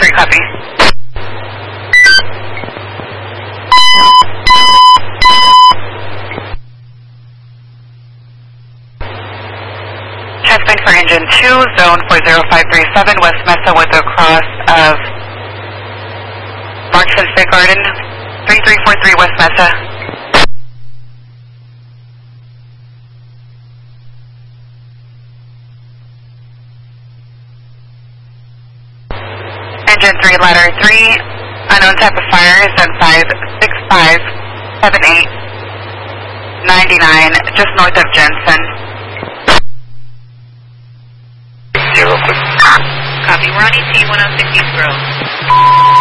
3, copy. Transplane for engine 2, zone 40537, West Mesa with a cross of Marksman State Garden, 3343 West Mesa. Engine 3, ladder 3, unknown type of fire, zone 5657899, just north of Jensen. 0, quick. Copy, we're on ET 106 East Grove.